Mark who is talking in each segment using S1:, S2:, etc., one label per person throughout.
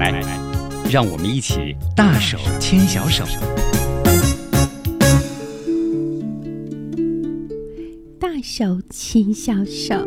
S1: 来，让我们一起大手牵小手。
S2: 大手牵小手。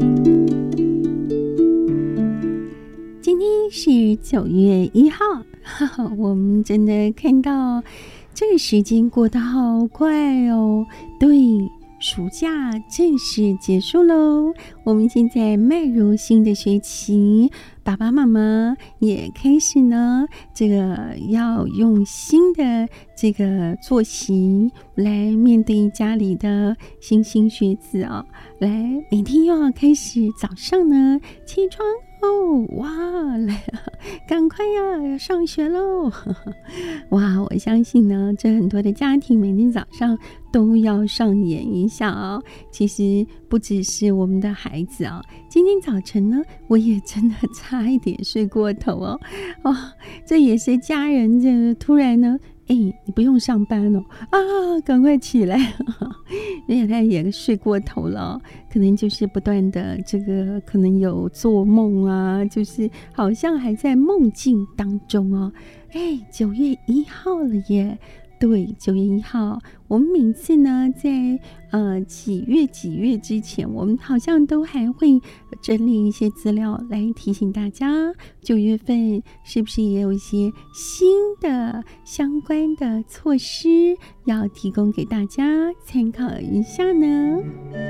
S2: 今天是9月1号，我们真的看到这个时间过得好快哦。对，暑假正式结束喽，我们现在迈入新的学期，爸爸妈妈也开始呢，这个要用新的这个作息来面对家里的莘莘学子哦，来每天又要开始早上呢起床哦，哇，来了，赶快呀，上学喽！哇，我相信呢，这很多的家庭每天早上都要上演一下哦。其实不只是我们的孩子哦，今天早晨呢，我也真的差一点睡过头哦。哦，这也是家人这突然呢。你不用上班了啊，赶快起来！因为他也睡过头了，可能就是不断的这个可能有做梦啊，就是好像还在梦境当中哦。9月1号了耶！对，9月1号，我们每次呢，在几月之前，我们好像都还会整理一些资料来提醒大家，9月份是不是也有一些新的相关的措施要提供给大家参考一下呢？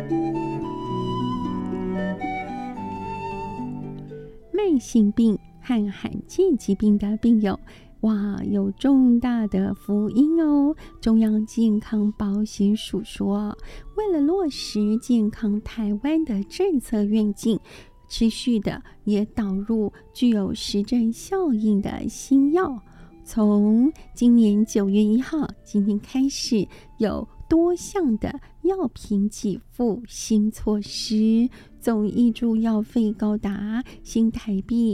S2: 慢性病和罕见疾病的病友。哇，有重大的福音哦！中央健康保险署说，为了落实健康台湾的政策愿景，持续的也导入具有实证效应的新药。从今年9月1号，今天开始有多项的药品给付新措施，总挹注药费高达新台币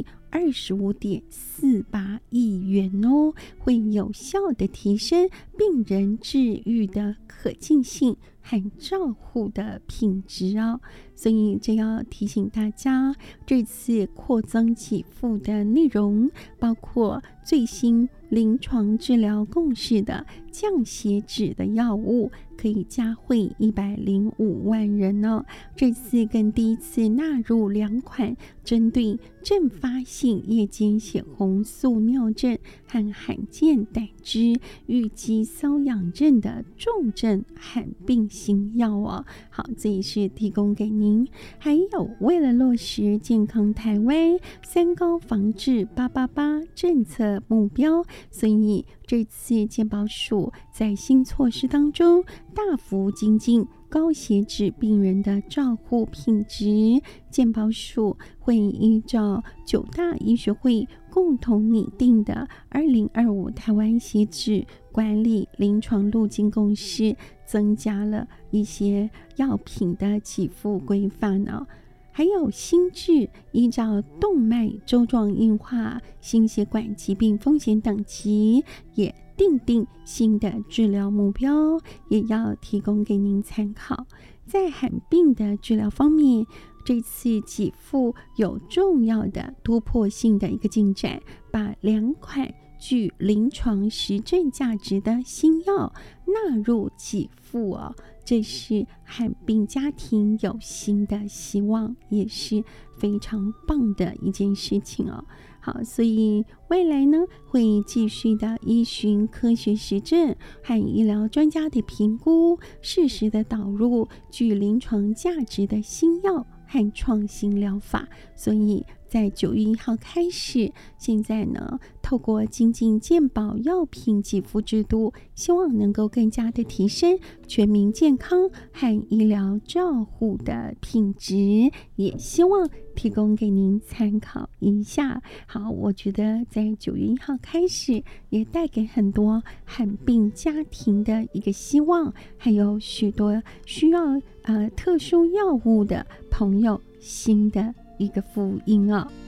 S2: 25.48亿元哦，会有效的提升病人治愈的可进性和照护的品质哦。所以这要提醒大家，这次扩增给付的内容包括最新临床治疗共识的降血脂的药物，可以加惠105万人哦。这次更第一次纳入2款针对阵发性夜间血红素尿症和罕见胆汁淤积瘙痒症的重症罕病新药哦。好，这也是提供给您。还有，为了落实健康台湾3高防治888政策目标，所以这次健保署在新措施当中大幅精进高血脂病人的照护品质。健保署会依照9大医学会共同拟定的2025台湾血脂管理临床路径共识，增加了一些药品的给付规范哦。还有新制依照动脉粥状硬化、心血管疾病风险等级，也定新的治疗目标，也要提供给您参考。在罕病的治疗方面，这次给付有重要的突破性的一个进展，把2款具临床实证价值的新药纳入给付哦。这是罕病家庭有新的希望，也是非常棒的一件事情哦。好，所以未来呢，会继续的依循科学实证和医疗专家的评估，适时的导入具临床价值的新药和创新疗法。所以在9月1号开始，现在呢，透过精进健保药品给付制度，希望能够更加的提升全民健康和医疗照护的品质，也希望提供给您参考一下。好，我觉得在9月1号开始，也带给很多罕病家庭的一个希望，还有许多需要特殊药物的朋友新的一个福音哦。